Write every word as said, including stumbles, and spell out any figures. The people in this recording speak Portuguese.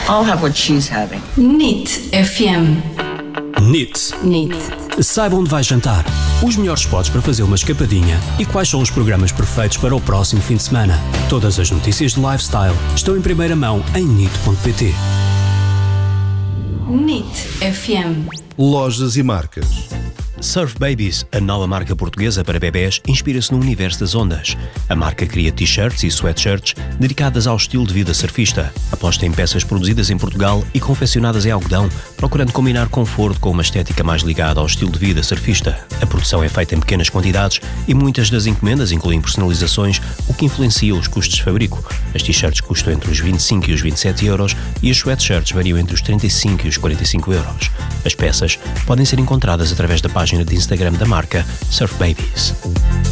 I'll have what she's having. N I T F M. N I T. N I T. Saiba onde vai jantar, os melhores spots para fazer uma escapadinha e quais são os programas perfeitos para o próximo fim de semana. Todas as notícias de lifestyle estão em primeira mão em N I T ponto pt. N I T F M. Lojas e marcas. Surf Babies, a nova marca portuguesa para bebés, inspira-se no universo das ondas. A marca cria t-shirts e sweatshirts dedicadas ao estilo de vida surfista. Aposta em peças produzidas em Portugal e confeccionadas em algodão, procurando combinar conforto com uma estética mais ligada ao estilo de vida surfista. A produção é feita em pequenas quantidades e muitas das encomendas incluem personalizações, o que influencia os custos de fabrico. As t-shirts custam entre os vinte e cinco e os vinte e sete euros e as sweatshirts variam entre os trinta e cinco e os quarenta e cinco euros. As peças podem ser encontradas através da página de Instagram da marca Surf Babies.